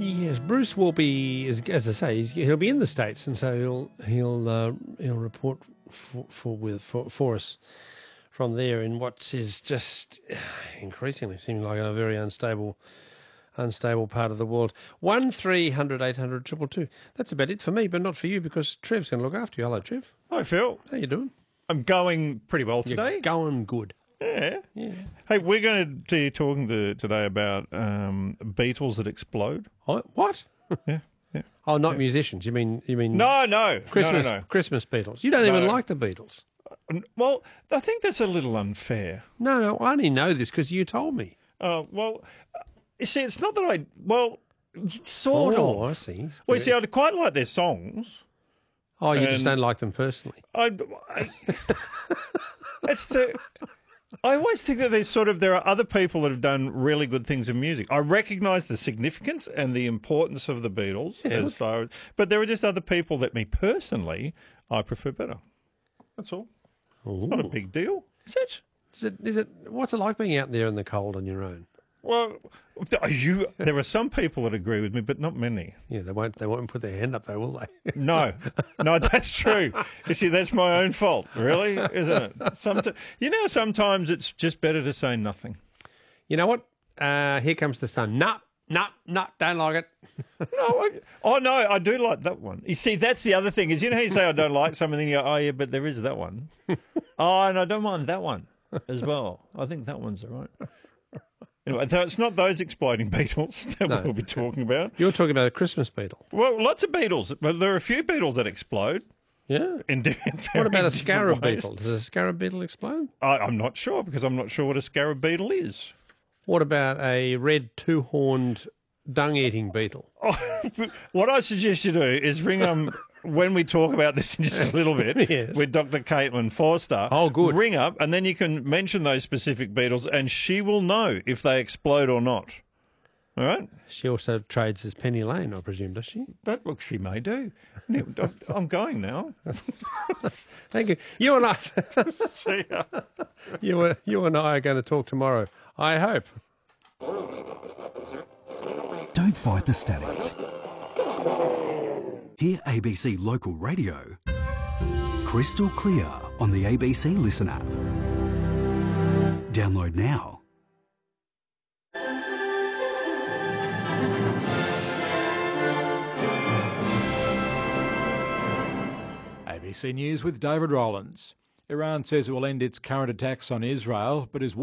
Yes, Bruce will be, as I say, he'll be in the States, and so he'll report for us from there in what is just increasingly seeming like a very unstable part of the world. 1300 800 222. That's about it for me, but not for you because Trev's going to look after you. Hello, Trev. Hi, Phil. How you doing? I'm going pretty well today. You're going good. Yeah. Yeah. Hey, we're going to be talking today about Beatles that explode. Oh, what? Yeah. Oh, not musicians. You mean? No. Christmas, No. Christmas Beatles. You don't even like the Beatles. Well, I think that's a little unfair. No, I only know this because you told me. Well, you see, it's not that sort of. Oh, I see. Well, you see, I quite like their songs. Oh, you just don't like them personally. I always think that there are other people that have done really good things in music. I recognise the significance and the importance of the Beatles but there are just other people that me personally I prefer better. That's all. Ooh. Not a big deal, is it? Is it? What's it like being out there in the cold on your own? Well, there are some people that agree with me, but not many. Yeah, they won't put their hand up though, will they? No, that's true. You see, that's my own fault, really, isn't it? Sometimes it's just better to say nothing. You know what? Here comes the sun. No, don't like it. No, I do like that one. You see, that's the other thing is, you say I don't like something, you go, oh yeah, but there is that one. Oh, and I don't mind that one as well. I think that one's all right. Anyway, it's not those exploding Beatles that we'll be talking about. You're talking about a Christmas Beatle. Well, lots of Beatles. But there are a few Beatles that explode. Yeah. What about a scarab beetle? Does a scarab beetle explode? I'm not sure because I'm not sure what a scarab beetle is. What about a red two-horned dung-eating beetle? What I suggest you do is ring when we talk about this in just a little bit yes. with Dr. Caitlin Forster. Oh, good. Ring up and then you can mention those specific beetles and she will know if they explode or not. All right? She also trades as Penny Lane, I presume, does she? But look, she may do. I'm going now. Thank you. You and I. See ya. You and I are going to talk tomorrow. I hope. Don't fight the static. Hear ABC Local Radio crystal clear on the ABC Listen app. Download now. ABC News with David Rollins. Iran says it will end its current attacks on Israel, but is